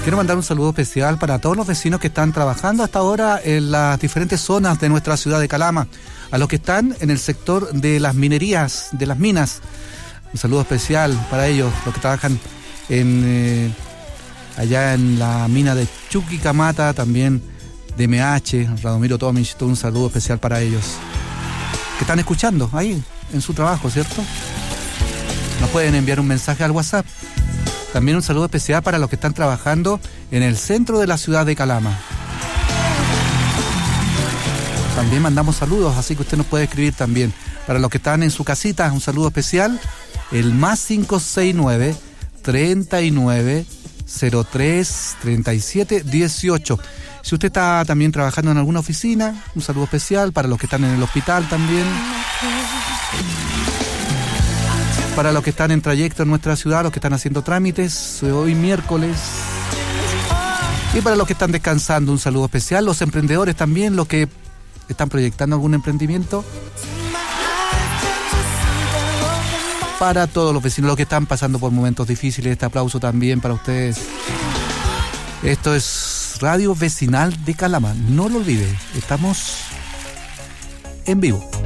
quiero mandar un saludo especial para todos los vecinos que están trabajando hasta ahora en las diferentes zonas de nuestra ciudad de Calama, a los que están en el sector de las minerías, de las minas. Un saludo especial para ellos, los que trabajan allá en la mina de Chuquicamata, también de MH, Radomiro Tomic. Un saludo especial para ellos, que están escuchando ahí en su trabajo, ¿cierto? Nos pueden enviar un mensaje al WhatsApp. También un saludo especial para los que están trabajando en el centro de la ciudad de Calama. También mandamos saludos, así que usted nos puede escribir también. Para los que están en su casita, un saludo especial. El más 569 39 03 37 18. Si usted está también trabajando en alguna oficina, un saludo especial. Para los que están en el hospital también. Para los que están en trayecto en nuestra ciudad, los que están haciendo trámites hoy miércoles. Y para los que están descansando, un saludo especial. Los emprendedores también, los que están proyectando algún emprendimiento. Para todos los vecinos, los que están pasando por momentos difíciles, este aplauso también para ustedes. Esto es Radio Vecinal de Calama. No lo olvide, estamos en vivo.